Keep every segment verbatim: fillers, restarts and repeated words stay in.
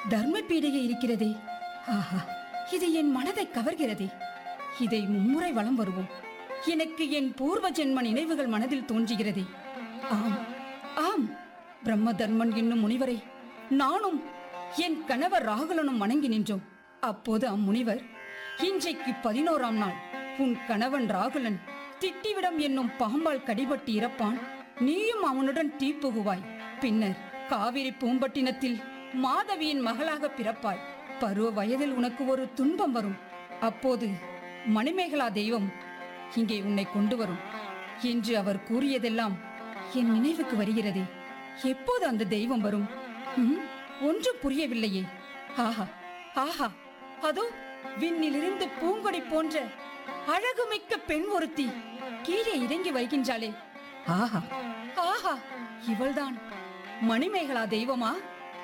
தர்ம பீடிகை இருக்கிறதே. ஆஹா, இது என் மனதை கவர்கிறதே. இதை மும்முறை வலம் வருவோம். எனக்கு என் பூர்வ ஜென்ம நினைவுகள் மனதில் தோன்றுகிறதே. ஆம் ஆம், பிரம்ம தர்மன் என்னும் முனிவரை நானும் என் கணவர் ராகுலனும் வணங்கி நின்றோம். அப்போது அம்முனிவர், இன்றைக்கு பதினோராம் நாள் உன் கணவன் ராகுலன் திட்டிவிடம் என்னும் பாம்பால் கடிபட்டு இறப்பான். நீயும் அவனுடன் தீப்புகுவாய். பின்னர் காவிரி பூம்பட்டினத்தில் மாதவியின் மகளாக பிறப்பாய். பருவ வயதில் உனக்கு ஒரு துன்பம் வரும். அப்போது மணிமேகலா தெய்வம் இங்கே உன்னை கொண்டு வரும் என்று அவர் கூறியதெல்லாம் என் நினைவுக்கு வருகிறதே. எப்போது அந்த தெய்வம் வரும்? ம், ஒன்றும் புரியவில்லையே. ஆஹா ஆஹா, அதோ விண்ணிலிருந்து பூங்கொடி போன்ற அழகுமிக்க பெண் ஒருத்தி கீழே இறங்கி வைக்கின்றாளே. ஆஹா ஆஹா, இவள்தான் மணிமேகலா தெய்வமா?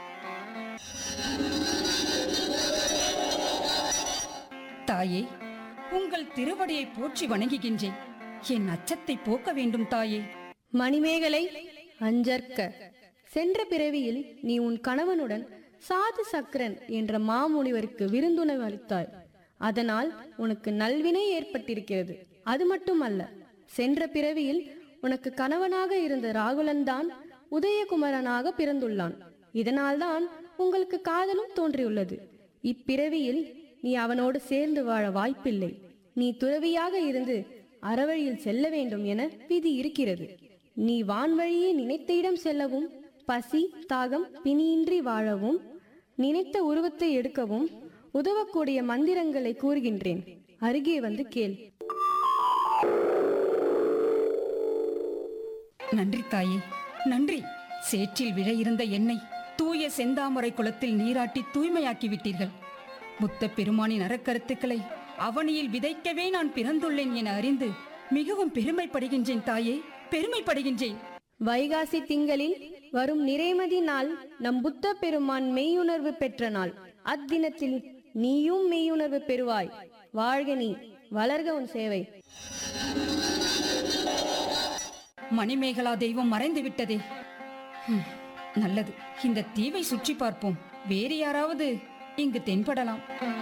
தாயே, உங்கள் திருவடியை போற்றி வணங்குகின்றேன். என் அச்சத்தை போக்க வேண்டும் தாயே. மணிமேகலை, அஞ்சற்க. சென்ற பிறவியில் நீ உன் கணவனுடன் சாது சக்கரன் என்ற மாமுனிவருக்கு விருந்துணவு அளித்தாய். அதனால் உனக்கு நல்வினை ஏற்பட்டிருக்கிறது. அது மட்டுமல்ல, சென்ற பிறவியில் உனக்கு கணவனாக இருந்த ராகுலன் தான் உதயகுமரனாக பிறந்துள்ளான். இதனால்தான் உங்களுக்கு காதலும் தோன்றியுள்ளது. இப்பிறவியில் நீ அவனோடு சேர்ந்து வாழ வாய்ப்பில்லை. நீ துறவியாக இருந்து அறவழியில் செல்ல வேண்டும் என விதி இருக்கிறது. நீ வான்வழியே நினைத்த இடம் செல்லவும், பசி தாகம் பிணியின்றி வாழவும், நினைத்த உருவத்தை எடுக்கவும் உதவக்கூடிய மந்திரங்களை கூறுகின்றேன். அருகே வந்து கேள். நன்றி தாயே, நன்றி. சேற்றில் விழ இருந்த என்னை தூய செந்தாமரை குளத்தில் நீராட்டி தூய்மையாக்கி விட்டீர்கள். புத்த பெருமானின் அறக்கருத்துக்களை அவனியில் விதைக்கவே நான் பிறந்துள்ளேன் என அறிந்து மிகவும் பெருமைப்படுகின்றேன் தாயே, பெருமைப்படுகின்றேன். வைகாசி திங்களில் வரும் நிறைமதி நாள் நம் புத்த பெருமான் மெய்யுணர்வு பெற்ற நாள். அத்தினத்தில் நீயும் மெய்யுணர்வு பெறுவாய். வாழ்க நீ, வளர்க உன் சேவை. மணிமேகலா தெய்வம் மறைந்து விட்டதே. ஹம், நல்லது. இந்த தீவை சுற்றி பார்ப்போம். வேறு யாராவது இங்கு தென்படலாம்.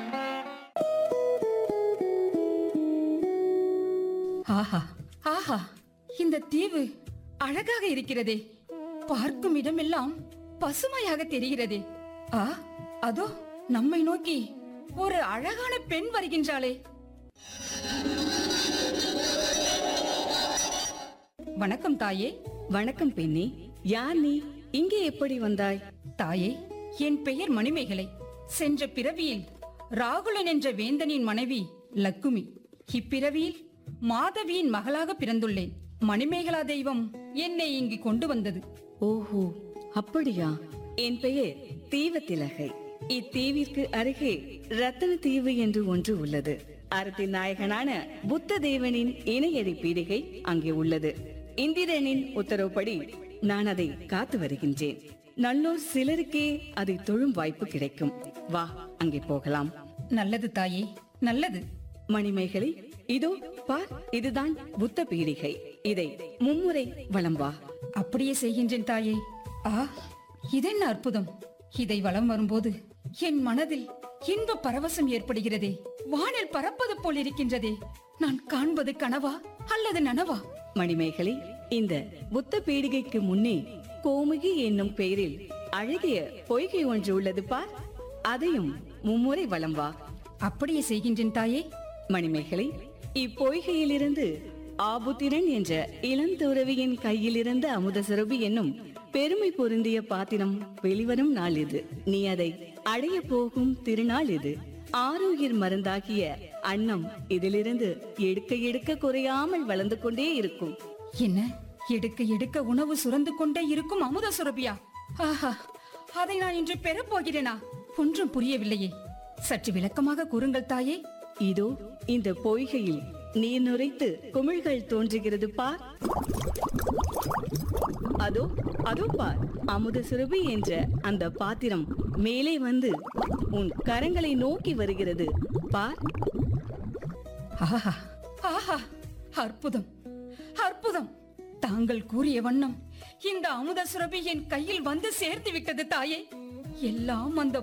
ஆஹா ஆஹா, இந்த தீவு அழகாக இருக்கிறதே. பார்க்கும் இடமெல்லாம் பசுமையாக தெரிகிறதே. ஆ, அதோ நம்மை நோக்கி ஒரு அழகான பெண் வருகின்றாளே. வணக்கம் தாயே. வணக்கம் பெண்ணே. யார் நீ? இங்கே எப்படி வந்தாய்? தாயே, என் பெயர் மணிமேகலை. சென்ற பிறவியில் ராகுலன் என்ற வேந்தனின் மனைவி லக்குமி. இப்பிறவியில் மாதவியின் மகளாக பிறந்துள்ளேன். மணிமேகலா தெய்வம் என்னை இங்கு கொண்டு வந்தது. ஓஹோ, அப்படியா? என் பெயர் தீவத்திலகை. இத்தீவிற்கு அருகே ரத்தன தீவு என்று ஒன்று உள்ளது. அறத்தின் நாயகனான புத்த தேவனின் இணையடி பீடிகை அங்கே உள்ளது. இந்திரனின் உத்தரவுப்படி நான் அதை காத்து வருகின்றேன். நல்லோர் சிலருக்கே அதை தொழும் வாய்ப்பு கிடைக்கும். வா, அங்கே போகலாம். நல்லது தாயே, நல்லது. மணிமேகலை, இதோ பார், இதுதான் புத்த பீடிகை. இதை மும்முறை வலம் வா. அப்படியே செய்கின்றேன் தாயே. ஆ, இதென்ன அற்புதம்! இதை வலம் வரும்போது என் மனதில் இன்ப பரவசம் ஏற்படுகிறதே. வானில் பறப்பது போல் இருக்கின்றதே. நான் காண்பது கனவா அல்லது நனவா? மணிமேகலை, இந்த புத்த பீடிகைக்கு முன்னே கோமுகி என்னும் பெயரில் அழகிய பொய்கை ஒன்று உள்ளது பார். அதையும் மும்முறை வலம் வா. அப்படியே செய்கின்றேன் தாயே. மணிமேகலை, இப்பொய்கையிலிருந்து ஆபுத்திரன் என்ற இளந்துறவியின் கையில் இருந்த அமுத சுரபி என்னும் பெருமை பொருந்திய பாத்திரம் வெளிவரும் நாள் இது. நீ அதை அடைய போகும் திருநாள் இது. ஆரோக்கிய மருந்தாகிய அன்னம் இதிலிருந்து எடுக்க எடுக்க குறையாமல் வளர்ந்து கொண்டே இருக்கும். என்ன, எடுக்க எடுக்க உணவு சுரந்து கொண்டே இருக்கும் அமுத சுரபியா? ஆஹா, அதை நான் இன்று பெறப் போகிறேனா? ஒன்றும் புரியவில்லையே. சற்று விளக்கமாக கூறுங்கள் தாயே. இதோ இந்த பொய்கையில் நீர் நுரைத்து குமிழ்கள் தோன்றுகிறது பார். அதோ அதோ பார், அமுத சுரபி என்ற அந்த பாத்திரம் மேலே வந்து உன் கரங்களை நோக்கி வருகிறது பார். ஆஹா ஆஹா, அற்புதம் அற்புதம்! தாங்கள் கூறிய வண்ணம் இந்த அமுத சுரபி என் கையில் வந்து சேர்த்து விட்டது தாயே. எல்லாம் அந்த